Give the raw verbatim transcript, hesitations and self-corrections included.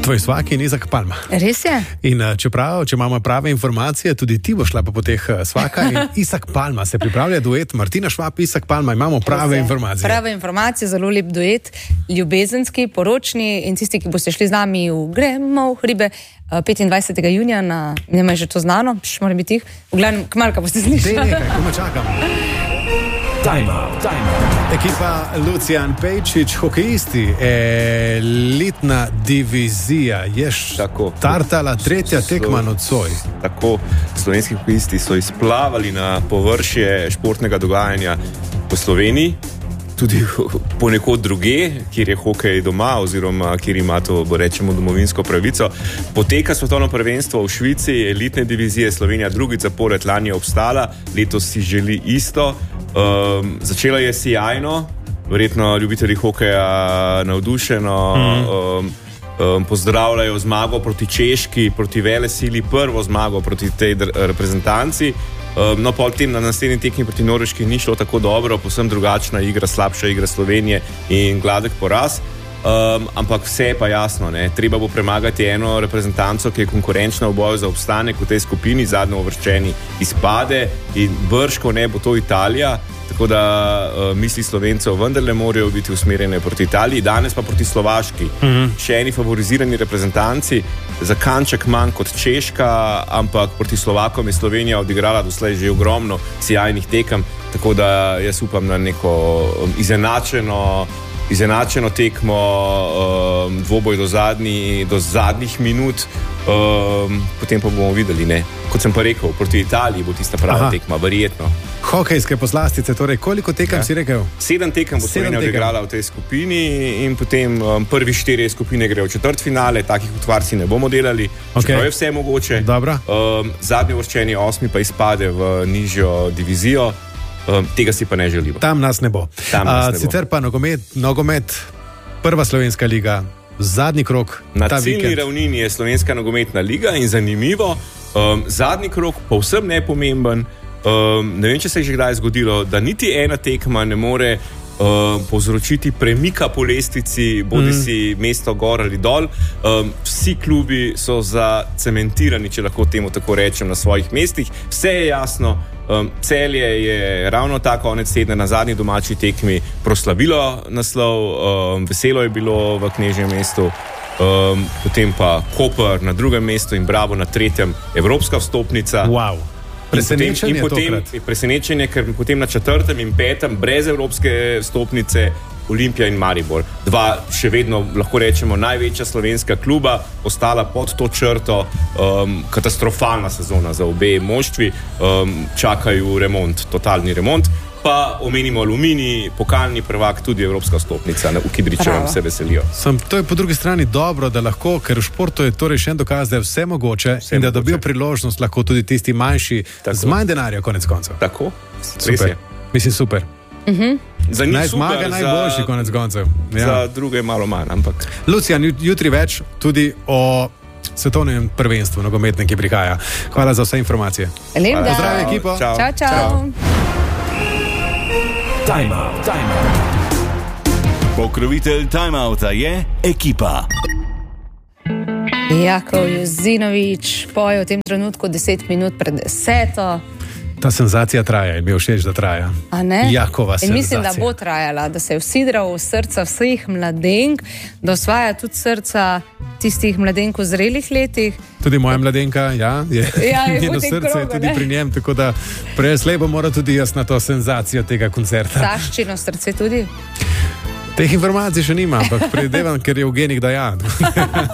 Tvoj svak je Izak Palma. Res je? In čeprav, če imamo prave informacije, tudi ti boš šla po poteh svaka in Izak Palma se pripravlja duet Martina Švab, Izak Palma, imamo prave informacije. Prave informacije, zelo lep duet, ljubezenski, poročni in tisti, ki boste šli z nami v Gremo v hribe petindvajsetega junija na, nema je že to znano, še mora biti tih, v glavnem, kmalka boste slišali. Dej nekaj, koma čakam. Time out, time out. Ekipa Lucijan Pejčič, hokejisti, elitna divizija, je štartala tretja tekma nocoj. Tako, slovenski hokejisti so izplavali na površje športnega dogajanja po Sloveniji, tudi ponekod druge, kjer je hokej doma oziroma kjer ima to, bo rečemo, domovinsko pravico. Poteka svetovno prvenstvo v Švici, elitne divizije, Slovenija drugič zapored, lani je obstala, letos si želi isto. Um, začela je sijajno, verjetno ljubitelji hokeja navdušeno, mm. um, um, pozdravljajo zmago proti Češki, proti velesili, prvo zmago proti tej reprezentanci. Um, no, pol tem na naslednji tekmi proti Norveški ni šlo tako dobro, povsem drugačna igra, slabša igra Slovenije in gladek poraz. Um, ampak vse je pa jasno, ne? Treba bo premagati eno reprezentanco, ki je konkurenčna v boju za obstanek v tej skupini, zadnjo uvrščeni izpade in brško ne bo to Italija, tako da uh, misli Slovencev vendarle morajo biti usmerjene proti Italiji, danes pa proti Slovaški. Mm-hmm. Še eni favorizirani reprezentanci, za kanček manj kot Češka, ampak proti Slovakom je Slovenija odigrala doslej že ogromno sjajnih tekem, tako da jaz upam na neko um, izenačeno izenačeno tekmo, um, dvoboj do, zadnji, do zadnjih minut, um, potem pa bomo videli, ne. Kot sem pa rekel, proti Italiji bo tista prava Aha. tekma, verjetno. Hokejske poslastice, torej koliko tekem ja. si rekel? Sedem tekem bo Slovenija odigrala v tej skupini in potem um, prvi štiri skupine grejo v četrtfinale, takih utvar si ne bomo delali, okay. čeprav je vse mogoče. Um, zadnji uvrščeni osmi pa izpade v nižjo divizijo. Um, tega si pa ne želimo. Tam nas ne bo. Tam nas ne uh, sicer pa nogomet, nogomet, prva slovenska liga, zadnji krok. Na ciljni ravnini je slovenska nogometna liga in zanimivo, um, zadnji krok povsem nepomemben. Um, ne vem, če se je že kdaj zgodilo, da niti ena tekma ne more um, povzročiti premika po lestvici, bodi mm. si mesto gor ali dol. Um, vsi klubi so zacementirani, če lahko temu tako rečem, na svojih mestih. Vse je jasno. Um, Celje je ravno ta konec tedna na zadnji domači tekmi proslavilo naslov, um, veselo je bilo v Knežjem mestu, um, potem pa Koper na drugem mestu in Bravo na tretjem, evropska vstopnica. Wow. Presenečenje in potem, in potem, presenečenje, ker potem na četrtem in petem brez evropske vstopnice Olimpija in Maribor. Dva še vedno, lahko rečemo, največja slovenska kluba, ostala pod to črto, um, katastrofalna sezona za obe moštvi, um, čakajo remont, totalni remont. Pa omenimo Aluminij, pokalni prvak, tudi evropska vstopnica, v Kidričevem se veselijo. Sam, to je po drugi strani dobro, da lahko, ker v športu je torej še en dokaz, da je vse mogoče vse in da dobijo priložnost lahko tudi tisti manjši, tako. Z manj denarja konec koncev. Tako, super. Mislim, super. Uh-huh. Za njih zmaga najboljši za, konec koncev. Ja. Za druge malo manj, ampak. Lucijan, jutri več tudi o svetovnem prvenstvu nogometnem, ki prihaja. Hvala za vse informacije. Lep dan. Pozdrav ekipo. Čau, čau. čau. Time out, time out. Pokrovitelj Time outa je Ekipa. Jakov Jozinovič poje v tem trenutku deset minut pred deseto. Ta senzacija traja in mi je všeč, da traja. A ne? Jakova senzacija. In mislim, da bo trajala, da se je vsidral v srca vseh mladenk, da osvaja tudi srca tistih mladenk v zrelih letih. Tudi moja mladenka, ja, je, ja, je njeno srce krogu, je tudi ne? pri njem, tako da prej slej bo moral tudi jaz na to senzacijo tega koncerta. Saščino srce tudi? Teh informacij še nima, ampak predevam, ker je v genih, da ja.